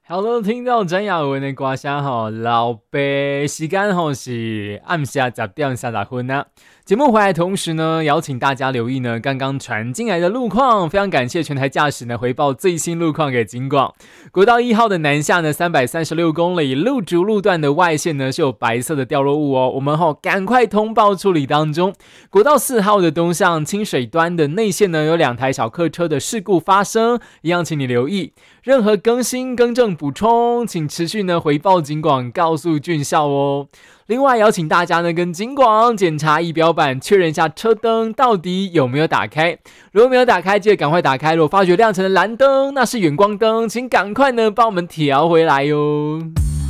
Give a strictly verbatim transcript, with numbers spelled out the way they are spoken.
好了，听到詹雅文的歌声吼，老爸时间吼是暗下十点三十分啊。节目回来的同时呢，邀请大家留意呢刚刚传进来的路况，非常感谢全台驾驶呢回报最新路况给警广。国道一号的南下呢三百三十六公里，路竹路段的外线呢是有白色的掉落物哦，我们吼赶快通报处理当中。国道四号的东向清水端的内线呢有两台小客车的事故发生，一样请你留意。任何更新更正补充，请持续呢回报警广，告诉俊孝哦。另外邀请大家呢跟警广检查仪表板，确认一下车灯到底有没有打开。如果没有打开，记得赶快打开。如果发觉亮成的蓝灯，那是远光灯，请赶快呢帮我们调回来哟。